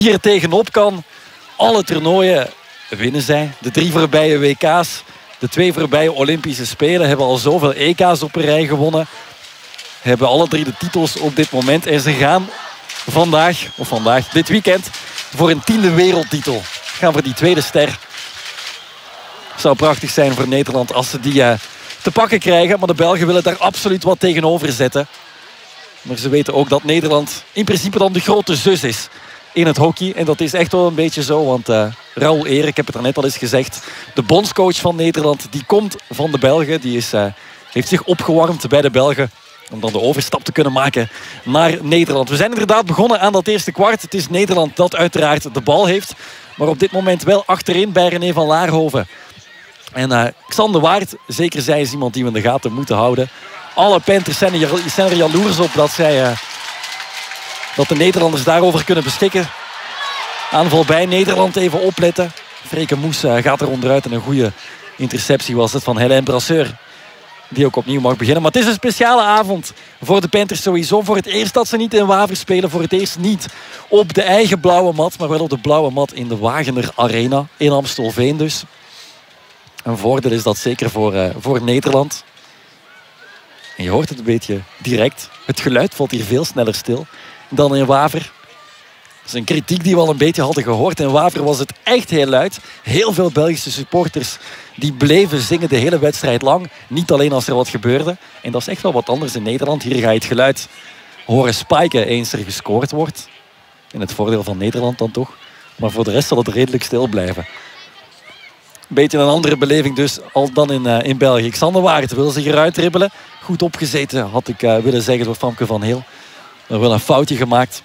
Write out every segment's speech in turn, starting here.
hier tegenop kan. Alle toernooien winnen zij. De 3 voorbije WK's, de 2 voorbije Olympische Spelen hebben al zoveel EK's op een rij gewonnen. Hebben alle 3 de titels op dit moment. En ze gaan dit weekend voor een 10e wereldtitel. Gaan voor die 2e ster. Het zou prachtig zijn voor Nederland als ze die te pakken krijgen. Maar de Belgen willen daar absoluut wat tegenover zetten. Maar ze weten ook dat Nederland in principe dan de grote zus is in het hockey. En dat is echt wel een beetje zo. Want Raoul Erik, ik heb het er net al eens gezegd. De bondscoach van Nederland, die komt van de Belgen. Die heeft zich opgewarmd bij de Belgen. Om dan de overstap te kunnen maken naar Nederland. We zijn inderdaad begonnen aan dat eerste kwart. Het is Nederland dat uiteraard de bal heeft. Maar op dit moment wel achterin bij René van Laarhoven. En Xander Waard, zeker zij is iemand die we in de gaten moeten houden. Alle Panthers zijn er jaloers op dat de Nederlanders daarover kunnen beschikken. Aanval bij Nederland, even opletten. Freke Moes gaat er onderuit en een goede interceptie was het van Hélène Brasseur. Die ook opnieuw mag beginnen. Maar het is een speciale avond voor de Panthers sowieso. Voor het eerst dat ze niet in Waver spelen. Voor het eerst niet op de eigen blauwe mat. Maar wel op de blauwe mat in de Wagener Arena. In Amstelveen dus. Een voordeel is dat zeker voor Nederland. En je hoort het een beetje direct. Het geluid valt hier veel sneller stil dan in Waver. Dat is een kritiek die we al een beetje hadden gehoord. In Waver was het echt heel luid. Heel veel Belgische supporters die bleven zingen de hele wedstrijd lang. Niet alleen als er wat gebeurde. En dat is echt wel wat anders in Nederland. Hier ga je het geluid horen spiken eens er gescoord wordt. In het voordeel van Nederland dan toch. Maar voor de rest zal het redelijk stil blijven. Een beetje een andere beleving dus dan in België. Xander Waard wil zich eruit dribbelen. Goed opgezeten had ik willen zeggen door Famke van Heel. Er wel een foutje gemaakt.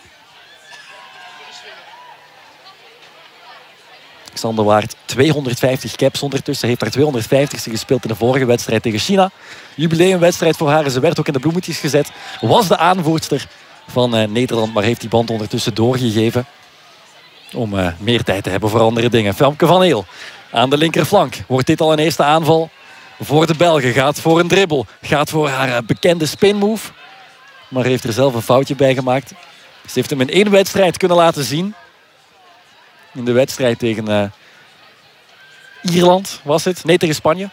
Xander Waard, 250 caps ondertussen. Heeft haar 250ste gespeeld in de vorige wedstrijd tegen China. Jubileumwedstrijd voor haar. Ze werd ook in de bloemetjes gezet. Was de aanvoerster van Nederland. Maar heeft die band ondertussen doorgegeven. Om meer tijd te hebben voor andere dingen. Famke van Heel aan de linkerflank. Wordt dit al een eerste aanval voor de Belgen. Gaat voor een dribbel. Gaat voor haar bekende spinmove. Maar heeft er zelf een foutje bij gemaakt. Ze heeft hem in 1 wedstrijd kunnen laten zien. In de wedstrijd tegen Ierland was het. Nee, tegen Spanje.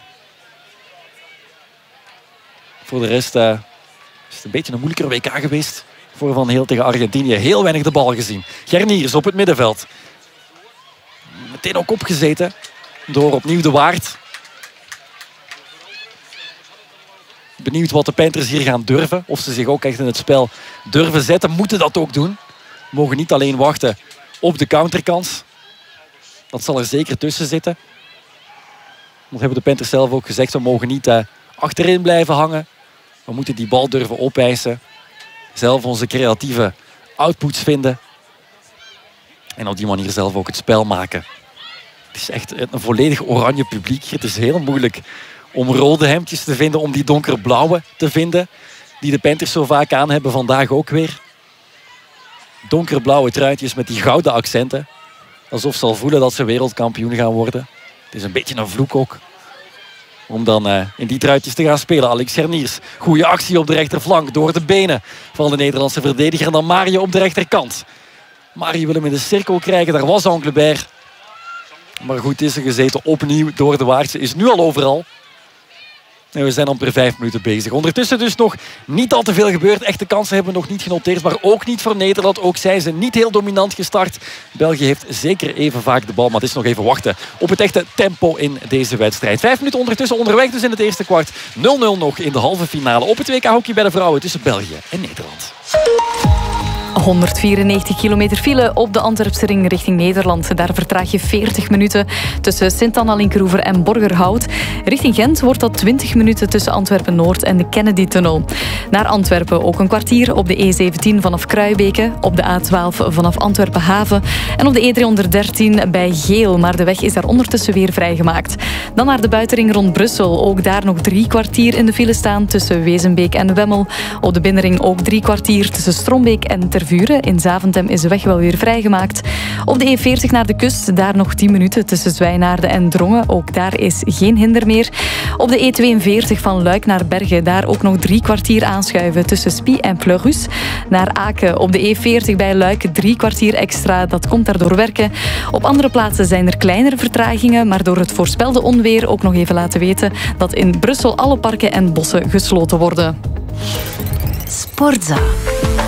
Voor de rest is het een beetje een moeilijker WK geweest. Voor Van Heel tegen Argentinië. Heel weinig de bal gezien. Gerniers op het middenveld. Meteen ook opgezeten door opnieuw de Waard. Benieuwd wat de Panthers hier gaan durven. Of ze zich ook echt in het spel durven zetten. Moeten dat ook doen. Mogen niet alleen wachten op de counterkans. Dat zal er zeker tussen zitten. Dat hebben de Panthers zelf ook gezegd. We mogen niet achterin blijven hangen. We moeten die bal durven opeisen. Zelf onze creatieve outputs vinden. En op die manier zelf ook het spel maken. Het is echt een volledig oranje publiek. Het is heel moeilijk om rode hemdjes te vinden. Om die donkerblauwe te vinden. Die de Panthers zo vaak aan hebben. Vandaag ook weer. Donkerblauwe truitjes met die gouden accenten. Alsof ze al voelen dat ze wereldkampioen gaan worden. Het is een beetje een vloek ook. Om dan in die truitjes te gaan spelen. Alex Gerniers. Goede actie op de rechterflank. Door de benen van de Nederlandse verdediger. En dan Mario op de rechterkant. Mario wil hem in de cirkel krijgen. Daar was Anglebert. Maar goed is er gezeten. Opnieuw door de Waard. Ze is nu al overal. En we zijn amper 5 minuten bezig. Ondertussen dus nog niet al te veel gebeurd. Echte kansen hebben we nog niet genoteerd. Maar ook niet voor Nederland. Ook zijn ze niet heel dominant gestart. België heeft zeker even vaak de bal. Maar het is nog even wachten op het echte tempo in deze wedstrijd. 5 minuten ondertussen onderweg dus in het eerste kwart. 0-0 nog in de halve finale op het WK hockey bij de vrouwen tussen België en Nederland. 194 kilometer file op de Antwerpse ring richting Nederland. Daar vertraag je 40 minuten tussen Sint-Anna-Linkeroever en Borgerhout. Richting Gent wordt dat 20 minuten tussen Antwerpen-Noord en de Kennedy-tunnel. Naar Antwerpen ook een kwartier op de E17 vanaf Kruibeke, op de A12 vanaf Antwerpen-Haven en op de E313 bij Geel. Maar de weg is daar ondertussen weer vrijgemaakt. Dan naar de buitenring rond Brussel. Ook daar nog 3 kwartier in de file staan tussen Wezenbeek en Wemmel. Op de binnenring ook 3 kwartier tussen Strombeek en Ter Tervuren. In Zaventem is de weg wel weer vrijgemaakt. Op de E40 naar de kust, daar nog 10 minuten tussen Zwijnaarden en Drongen. Ook daar is geen hinder meer. Op de E42 van Luik naar Bergen, daar ook nog 3 kwartier aanschuiven tussen Spie en Fleurus. Naar Aken op de E40 bij Luik 3 kwartier extra. Dat komt daardoor werken. Op andere plaatsen zijn er kleinere vertragingen, maar door het voorspelde onweer ook nog even laten weten dat in Brussel alle parken en bossen gesloten worden. Sportza.